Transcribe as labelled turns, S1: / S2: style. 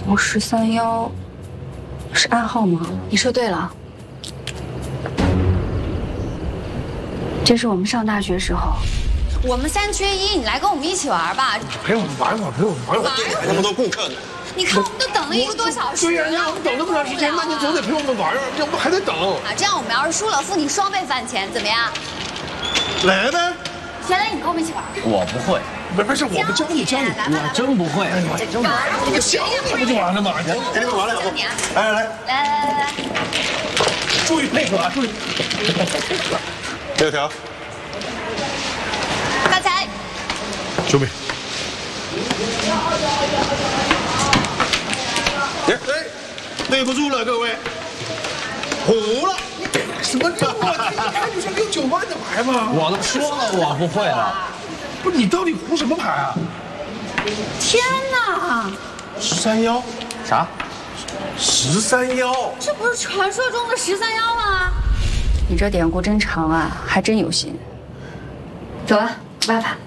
S1: 我131是暗号吗？
S2: 你说对了，
S1: 这是我们上大学时候。
S2: 我们3缺1，你来跟我们一起玩吧。
S3: 陪我们玩会儿，陪我们玩会儿。
S4: 店里还那么多顾客呢。
S2: 你看我们都等了1个多小时。
S3: 对呀，让我们等那么长时间，那你总得陪我们玩啊，要不还得等。
S2: 啊，这样我们要是输了，付你双倍饭钱，怎么样？
S4: 来呗。
S2: 贤雷，你跟我们一起玩。
S5: 我不会，
S3: 没事，我们教你。
S5: 我真不会。
S3: 真玩，你想不就完了吗？
S4: 给你们玩了，
S2: 教你啊！
S4: 来，
S3: 注意配合啊，注意。
S4: 6条。
S2: 发财。
S3: 兄弟。
S4: 哎，对不住了，各位，糊了。
S3: 什么这么？你看你这6、9万的牌吗？
S5: 我都说了我不会了。
S3: 不是你到底胡什么牌啊？
S1: 天哪
S4: 131。
S5: 啥
S4: ？131。
S2: 这不是传说中的131吗？
S1: 你这典故真长啊，还真有心。走了，外盘。